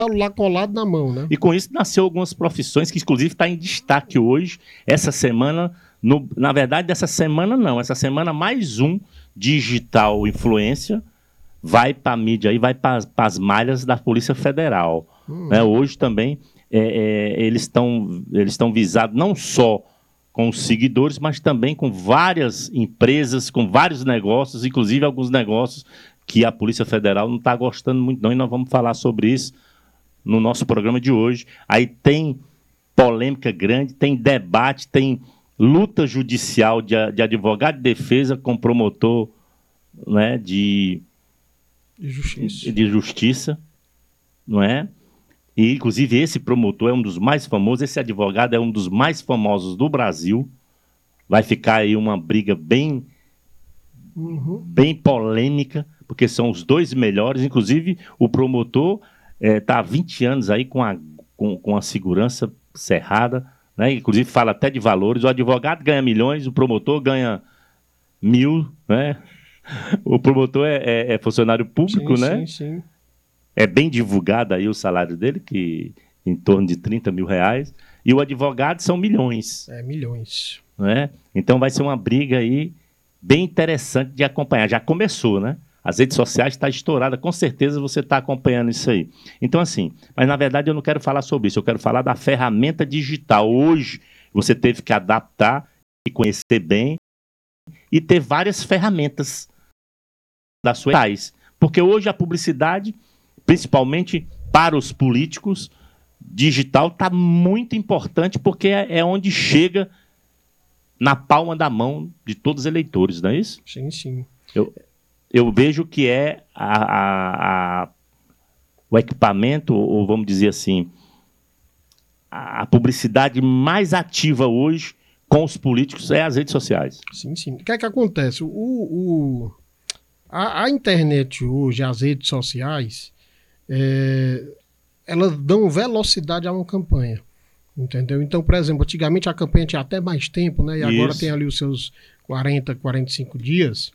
celular colado na mão, né? E com isso nasceu algumas profissões que, inclusive, está em destaque hoje, essa semana. Na verdade, dessa semana não. Essa semana, mais um digital influencer vai para a mídia, aí vai para as malhas da Polícia Federal. Né? Hoje também eles estão visados não só com os seguidores, mas também com várias empresas, com vários negócios, inclusive alguns negócios que a Polícia Federal não está gostando muito, não, e nós vamos falar sobre isso no nosso programa de hoje. Aí tem polêmica grande, tem debate, tem luta judicial de advogado de defesa com promotor, né, de justiça, não é? E, inclusive, esse promotor é um dos mais famosos, esse advogado é um dos mais famosos do Brasil. Vai ficar aí uma briga bem polêmica, porque são os dois melhores. Inclusive, o promotor está há 20 anos aí com a segurança cerrada, né? Inclusive, fala até de valores. O advogado ganha milhões, o promotor ganha 1.000, né? O promotor é funcionário público, sim, né? Sim. É bem divulgado aí o salário dele, que em torno de 30 mil reais. E o advogado são milhões. Milhões. Né? Então vai ser uma briga aí bem interessante de acompanhar. Já começou, né? As redes sociais estão estouradas, com certeza você está acompanhando isso aí. Então, assim, mas na verdade eu não quero falar sobre isso, eu quero falar da ferramenta digital. Hoje você teve que adaptar e conhecer bem e ter várias ferramentas das suas. Porque hoje a publicidade, principalmente para os políticos, digital está muito importante, porque é onde chega na palma da mão de todos os eleitores, não é isso? Sim, sim. Eu vejo que é o equipamento, ou vamos dizer assim, a publicidade mais ativa hoje com os políticos é as redes sociais. Sim, sim. O que é que acontece? A internet hoje, as redes sociais, elas dão velocidade a uma campanha, entendeu? Então, por exemplo, antigamente a campanha tinha até mais tempo, né? E agora tem ali os seus 40, 45 dias.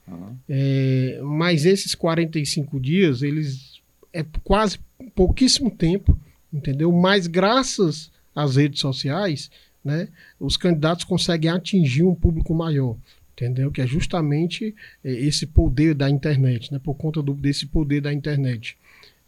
Mas esses 45 dias, eles é quase pouquíssimo tempo, entendeu? Mas graças às redes sociais, né, os candidatos conseguem atingir um público maior, entendeu? Que é justamente esse poder da internet, né? Por conta desse poder da internet.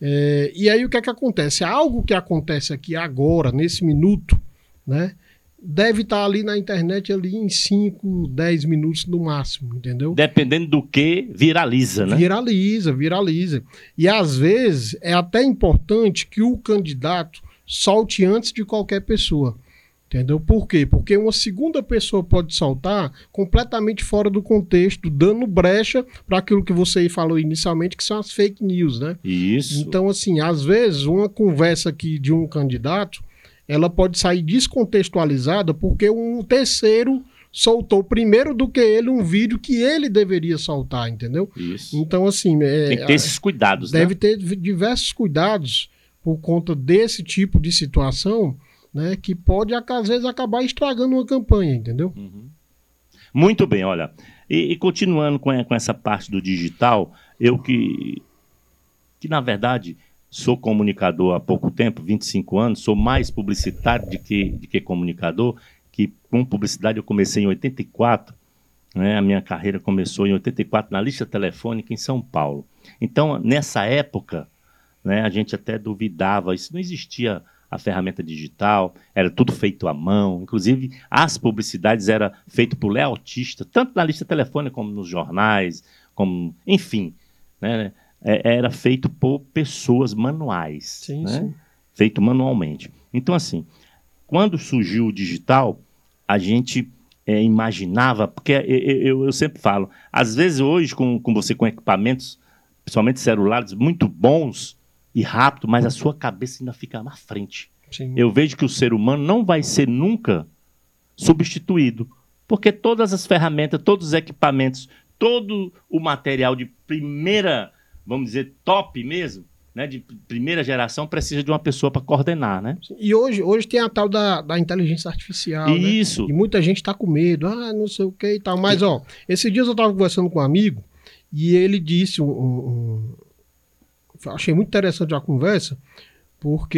E aí o que é que acontece? Algo que acontece aqui agora, nesse minuto, né, deve estar ali na internet ali em 5, 10 minutos no máximo, entendeu? Dependendo do que, viraliza, né? Viraliza. E às vezes é até importante que o candidato solte antes de qualquer pessoa. Entendeu? Por quê? Porque uma segunda pessoa pode soltar completamente fora do contexto, dando brecha para aquilo que você falou inicialmente, que são as fake news, né? Isso. Então, assim, às vezes, uma conversa aqui de um candidato, ela pode sair descontextualizada porque um terceiro soltou primeiro do que ele um vídeo que ele deveria soltar, entendeu? Isso. Então, assim... tem que ter esses cuidados, deve ter diversos cuidados por conta desse tipo de situação, né, que pode, às vezes, acabar estragando uma campanha, entendeu? Muito bem, olha. E continuando com essa parte do digital, eu que na verdade, sou comunicador há pouco tempo, 25 anos, sou mais publicitário de que comunicador, que com publicidade eu comecei em 84, né, a minha carreira começou em 84 na lista telefônica em São Paulo. Então, nessa época, né, a gente até duvidava, isso não existia a ferramenta digital, era tudo feito à mão, inclusive as publicidades eram feitas por Léo Autista, tanto na lista telefônica como nos jornais, como, enfim, né, era feito por pessoas manuais, sim, né, sim. Feito manualmente. Então, assim, quando surgiu o digital, a gente imaginava, porque eu sempre falo, às vezes hoje com você com equipamentos, principalmente celulares, muito bons, e rápido, mas a sua cabeça ainda fica na frente. Sim. Eu vejo que o ser humano não vai ser nunca substituído, porque todas as ferramentas, todos os equipamentos, todo o material de primeira, vamos dizer, top mesmo, né, de primeira geração, precisa de uma pessoa para coordenar, né? E hoje tem a tal da inteligência artificial, Isso. Né? E muita gente está com medo, não sei o que e tal. Mas, esses dias eu estava conversando com um amigo e ele disse achei muito interessante a conversa, porque